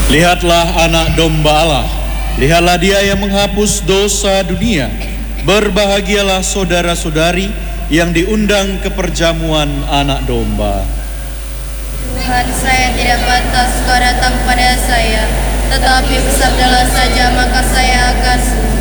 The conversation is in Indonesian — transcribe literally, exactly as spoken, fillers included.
Lihatlah anak domba Allah, lihatlah dia yang menghapus dosa dunia. Berbahagialah saudara-saudari yang diundang ke perjamuan anak domba. Tuhan, saya tidak pantas Kau datang pada saya, tetapi bersabdalah saja maka saya akan sembuh.